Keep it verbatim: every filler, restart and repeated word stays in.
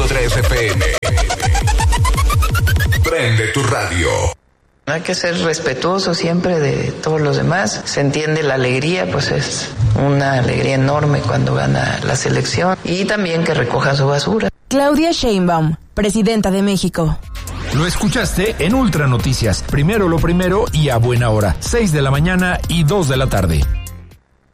tres F M. Prende tu radio. Hay que ser respetuoso siempre de todos los demás. Se entiende la alegría, pues es una alegría enorme cuando gana la selección. Y también que recoja su basura. Claudia Sheinbaum, presidenta de México. Lo escuchaste en Ultra Noticias. Primero lo primero y a buena hora. seis de la mañana y dos de la tarde.